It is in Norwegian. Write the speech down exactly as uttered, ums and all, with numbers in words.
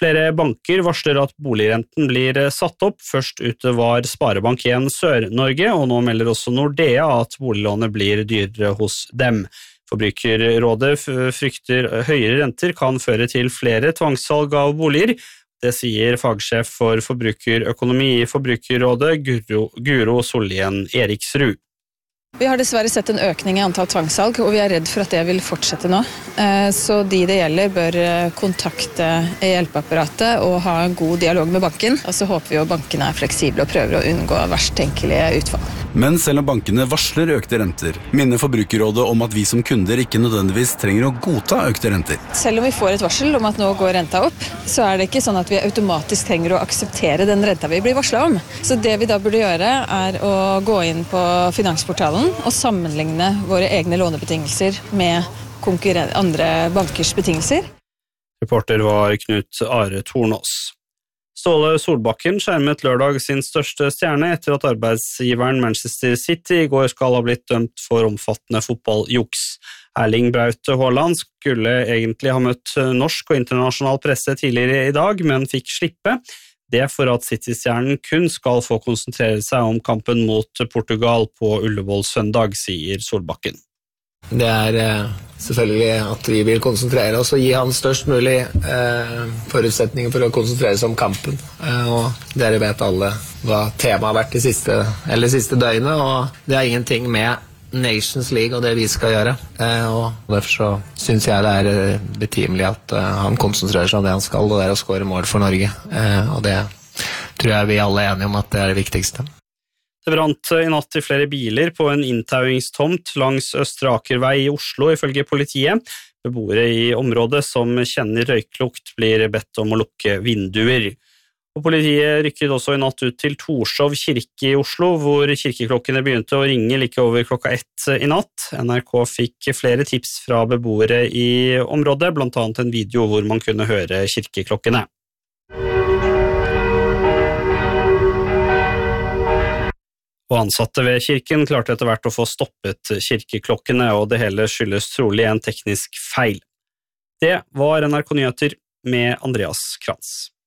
Flere banker varsler at boligrenten blir satt opp. Først ute var Sparebank en Sør-Norge, og nå melder også Nordea at boliglånet blir dyrere hos dem. Forbrukerrådet frykter høyere renter kan føre til flere tvangssalg av boliger. Det sier fagsjef for forbrukerøkonomi i Forbrukerrådet, Guro, Guro Sollien Eriksrud. Vi har dessverre sett en økning i antall tvangssalg, og vi er redd for at det vil fortsette nå. Så de det gjelder bør kontakte hjelpeapparatet og ha en god dialog med banken. Og så håper vi at bankene er fleksible og prøver å unngå verst tenkelige utfall. Men selv om bankene varsler økte renter, minner Forbrukerrådet om at vi som kunder ikke nødvendigvis trenger å godta økte renter. Selv om vi får et varsel om at nå går renta opp, så er det ikke sånn at vi automatisk trenger å akseptere den renta vi blir varslet om. Så det vi da burde gjøre er å gå inn på Finansportalen og sammenligne våre egne lånebetingelser med andre bankers betingelser. Reporter var Knut Are Tornås. Ståle Solbakken skjermet lørdag sin største stjerne etter at arbeidsgiveren Manchester City i går skal ha blitt dømt for omfattende fotballjuks. Erling Braut Haaland skulle egentlig ha møtt norsk og internasjonal presse tidligere i dag, men fikk slippe. Det for at City-stjernen kun skal få konsentrere seg om kampen mot Portugal på Ullevål søndag, sier Solbakken. Det er eh, selvfølgelig at vi vil konsentrere oss og gi han størst mulig eh, forutsetninger for å konsentrere seg om kampen. Eh, og dere vet alle hva temaet har vært de siste, eller siste døgnet, og det er ingenting med Nations League og det vi skal gjøre. Eh, og derfor så synes jeg det er betimelig at eh, han konsentrerer seg om det han skal, og det er å skåre mål for Norge. Eh, og det tror jeg vi alle er enige om at det er det viktigste. Det brant i natt i flere biler på en inntauingstomt langs Østre Akervei i Oslo, ifølge politiet. Beboere i området som kjenner røyklukt blir bedt om å lukke vinduer. Og politiet rykket også i natt ut til Torshov kirke i Oslo, hvor kirkeklokkene begynte å ringe like over klokka ett i natt. N R K fikk flere tips fra beboere i området, blant annet en video hvor man kunne høre kirkeklokkene. Og ansatte ved kirken klarte etter hvert å få stoppet kirkeklokkene, og det hele skyldes trolig en teknisk feil. Det var N R K Nyheter med Andreas Krantz.